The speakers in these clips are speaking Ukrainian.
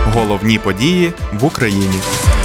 Головні події в Україні.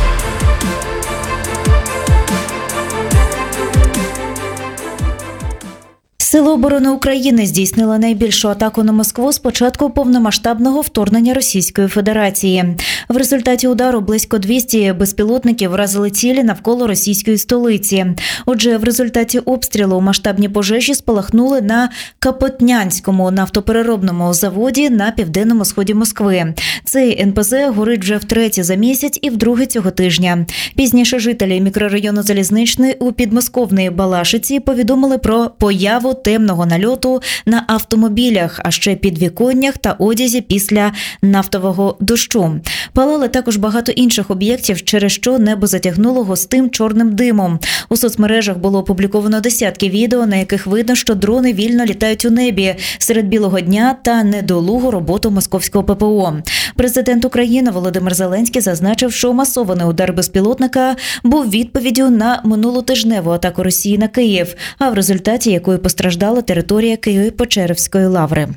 Сили оборони України здійснили найбільшу атаку на Москву з початку повномасштабного вторгнення Російської Федерації. В результаті удару близько 200 безпілотників вразили цілі навколо російської столиці. Отже, в результаті обстрілу масштабні пожежі спалахнули на Капотнянському нафтопереробному заводі на південному сході Москви. Цей НПЗ горить вже втретє за місяць і вдруге цього тижня. Пізніше жителі мікрорайону Залізничний у підмосковній Балашиці повідомили про появу темного нальоту на автомобілях, а ще підвіконнях та одязі після нафтового дощу. Палали також багато інших об'єктів, через що небо затягнуло густим чорним димом. У соцмережах було опубліковано десятки відео, на яких видно, що дрони вільно літають у небі серед білого дня та недолугу роботу московського ППО. Президент України Володимир Зеленський зазначив, що масований удар безпілотника був відповіддю на минулотижневу атаку Росії на Київ, а в результаті якої постраждала територія Києво-Печерської лаври.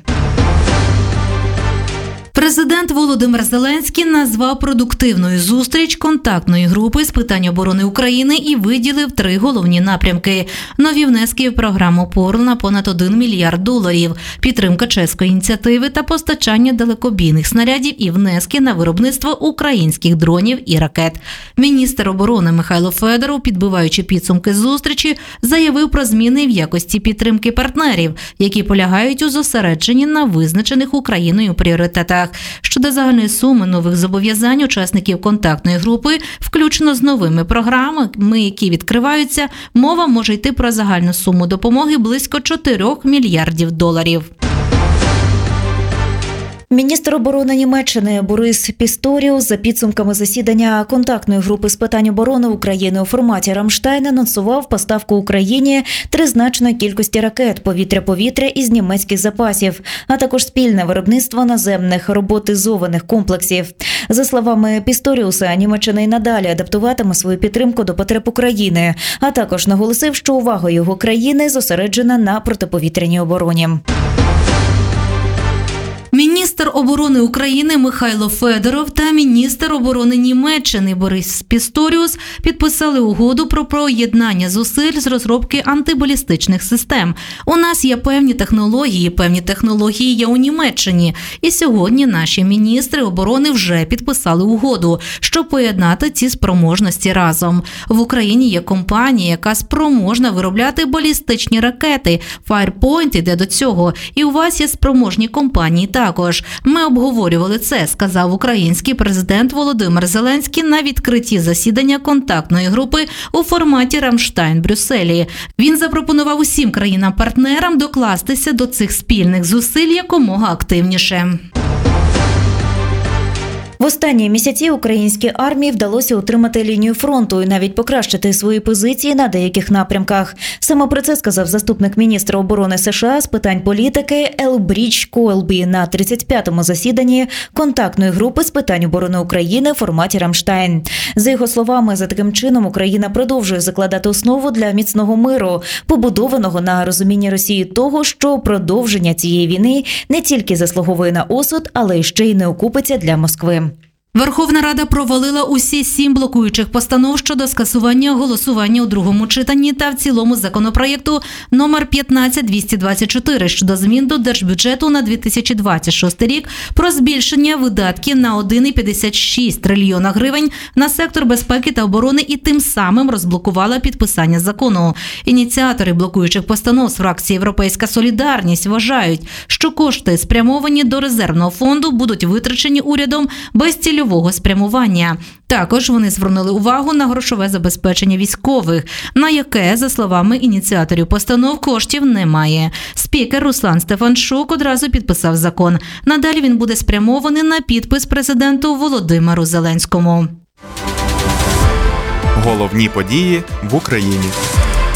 Президент Володимир Зеленський назвав продуктивною зустріч контактної групи з питань оборони України і виділив 3 головні напрямки. Нові внески в програму ПОРЛ на понад $1 мільярд, підтримка чеської ініціативи та постачання далекобійних снарядів і внески на виробництво українських дронів і ракет. Міністр оборони Михайло Федоров, підбиваючи підсумки зустрічі, заявив про зміни в якості підтримки партнерів, які полягають у зосередженні на визначених Україною пріоритетах. Щодо загальної суми нових зобов'язань учасників контактної групи, включно з новими програмами, які відкриваються, мова може йти про загальну суму допомоги близько $4 мільярдів. Міністр оборони Німеччини Борис Пісторіус за підсумками засідання контактної групи з питань оборони України у форматі «Рамштайн» анонсував поставку Україні тризначної кількості ракет повітря-повітря із німецьких запасів, а також спільне виробництво наземних роботизованих комплексів. За словами Пісторіуса, Німеччина й надалі адаптуватиме свою підтримку до потреб України, а також наголосив, що увага його країни зосереджена на протиповітряній обороні. Міністр оборони України Михайло Федоров та міністр оборони Німеччини Борис Пісторіус підписали угоду про поєднання зусиль з розробки антибалістичних систем. У нас є певні технології є у Німеччині. І сьогодні наші міністри оборони вже підписали угоду, щоб поєднати ці спроможності разом. В Україні є компанія, яка спроможна виробляти балістичні ракети. Firepoint іде до цього. І у вас є спроможні компанії також. Ми обговорювали це, сказав український президент Володимир Зеленський на відкритті засідання контактної групи у форматі «Рамштайн» в Брюсселі. Він запропонував усім країнам-партнерам докластися до цих спільних зусиль якомога активніше. В останні місяці українській армії вдалося утримати лінію фронту і навіть покращити свої позиції на деяких напрямках. Саме про це сказав заступник міністра оборони США з питань політики Елбрідж Колбі на 35-му засіданні контактної групи з питань оборони України в форматі «Рамштайн». За його словами, за таким чином Україна продовжує закладати основу для міцного миру, побудованого на розумінні Росії того, що продовження цієї війни не тільки заслуговує на осуд, але й ще й не окупиться для Москви. Верховна Рада провалила усі 7 блокуючих постанов щодо скасування голосування у другому читанні та в цілому законопроєкту номер 15224 щодо змін до Держбюджету на 2026 рік про збільшення видатків на 1,56 трильйона гривень на сектор безпеки та оборони і тим самим розблокувала підписання закону. Ініціатори блокуючих постанов з фракції «Європейська солідарність» вважають, що кошти, спрямовані до резервного фонду, будуть витрачені урядом без цільового спрямування. Також вони звернули увагу на грошове забезпечення військових, на яке, за словами ініціаторів постанов, коштів немає. Спікер Руслан Стефанчук одразу підписав закон. Надалі він буде спрямований на підпис президенту Володимиру Зеленському. Головні події в Україні.